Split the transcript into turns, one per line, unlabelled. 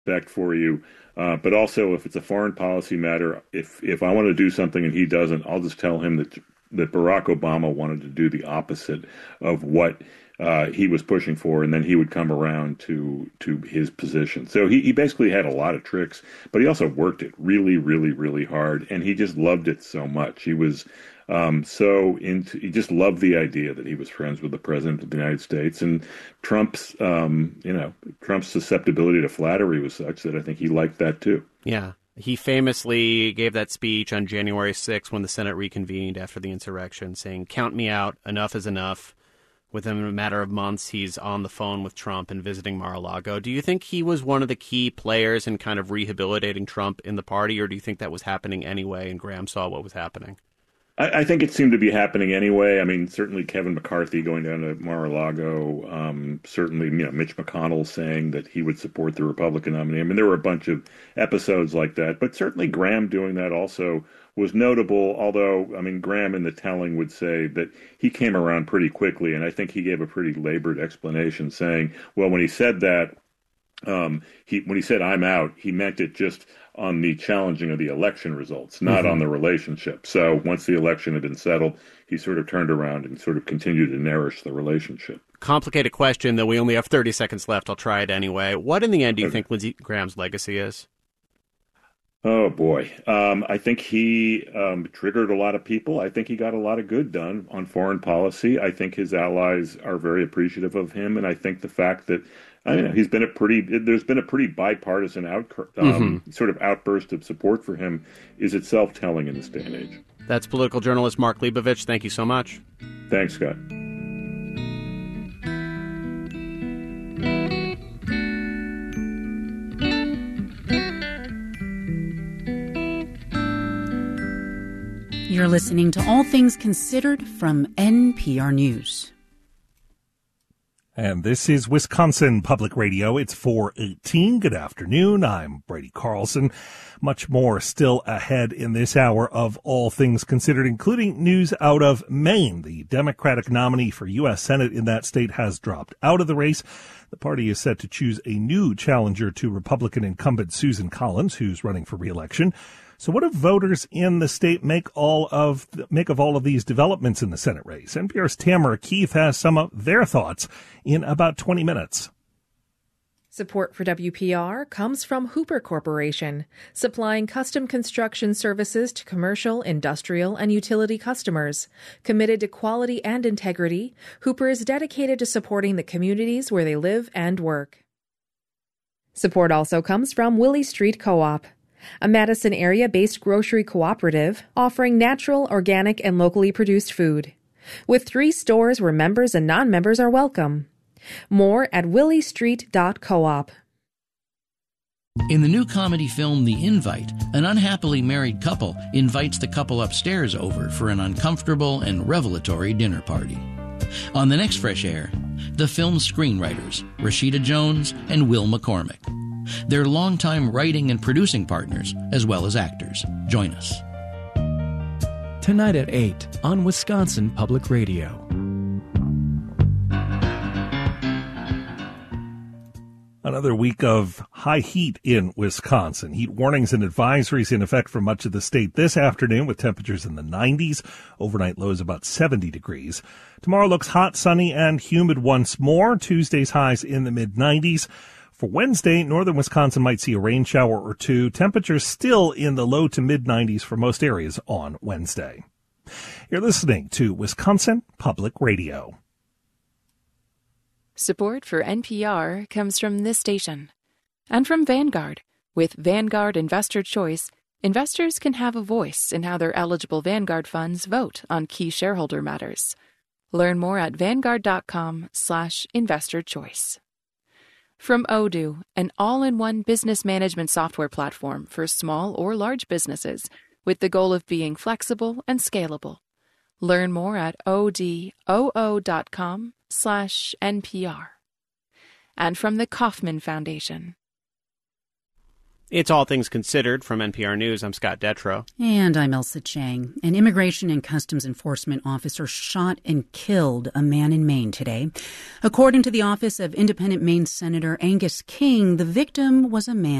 respect for you. But also, if it's a foreign policy matter, if I want to do something and he doesn't, I'll just tell him that Barack Obama wanted to do the opposite of what he was pushing for, and then he would come around to his position. So he basically had a lot of tricks, but he also worked it really, really, really hard, and he just loved it so much. He was he just loved the idea that he was friends with the president of the United States, and Trump's susceptibility to flattery was such that I think he liked that too.
Yeah. He famously gave that speech on January 6th when the Senate reconvened after the insurrection, saying, "Count me out, enough is enough." Within a matter of months, he's on the phone with Trump and visiting Mar-a-Lago. Do you think he was one of the key players in kind of rehabilitating Trump in the party, or do you think that was happening anyway and Graham saw what was happening?
I think it seemed to be happening anyway. I mean, certainly Kevin McCarthy going down to Mar-a-Lago, certainly, Mitch McConnell saying that he would support the Republican nominee. I mean, there were a bunch of episodes like that, but certainly Graham doing that also was notable, although, I mean, Graham in the telling would say that he came around pretty quickly, and I think he gave a pretty labored explanation saying, well, when he said that, when he said "I'm out," he meant it just on the challenging of the election results, not on the relationship. So once the election had been settled, he sort of turned around and sort of continued to nourish the relationship.
Complicated question, though we only have 30 seconds left. I'll try it anyway. What in the end do you think Lindsey Graham's legacy is?
Oh, boy. I think he triggered a lot of people. I think he got a lot of good done on foreign policy. I think his allies are very appreciative of him. And I think the fact that there's been a pretty bipartisan sort of outburst of support for him is itself telling in this day and age.
That's political journalist Mark Leibovich. Thank you so much.
Thanks, Scott.
You're listening to All Things Considered from NPR News.
And this is Wisconsin Public Radio. It's 4:18. Good afternoon. I'm Brady Carlson. Much more still ahead in this hour of All Things Considered, including news out of Maine. The Democratic nominee for U.S. Senate in that state has dropped out of the race. The party is set to choose a new challenger to Republican incumbent Susan Collins, who's running for re-election. So what do voters in the state make of all of these developments in the Senate race? NPR's Tamara Keith has some of their thoughts in about 20 minutes.
Support for WPR comes from Hooper Corporation, supplying custom construction services to commercial, industrial, and utility customers. Committed to quality and integrity, Hooper is dedicated to supporting the communities where they live and work. Support also comes from Willie Street Co-op, a Madison area-based grocery cooperative offering natural, organic, and locally produced food, with 3 stores where members and non-members are welcome. More at williestreet.coop.
In the new comedy film The Invite, an unhappily married couple invites the couple upstairs over for an uncomfortable and revelatory dinner party. On the next Fresh Air, the film's screenwriters, Rashida Jones and Will McCormick. They're longtime writing and producing partners, as well as actors. Join us.
Tonight at 8 on Wisconsin Public Radio.
Another week of high heat in Wisconsin. Heat warnings and advisories in effect for much of the state this afternoon with temperatures in the 90s. Overnight lows about 70 degrees. Tomorrow looks hot, sunny, and humid once more. Tuesday's highs in the mid-90s. For Wednesday, northern Wisconsin might see a rain shower or two. Temperatures still in the low to mid-90s for most areas on Wednesday. You're listening to Wisconsin Public Radio.
Support for NPR comes from this station and from Vanguard. With Vanguard Investor Choice, investors can have a voice in how their eligible Vanguard funds vote on key shareholder matters. Learn more at vanguard.com/investorchoice. From Odoo, an all-in-one business management software platform for small or large businesses with the goal of being flexible and scalable. Learn more at odoo.com/NPR. And from the Kauffman Foundation.
It's All Things Considered from NPR News. I'm Scott Detrow.
And I'm Elsa Chang. An Immigration and Customs Enforcement officer shot and killed a man in Maine today. According to the office of Independent Maine Senator Angus King, the victim was a man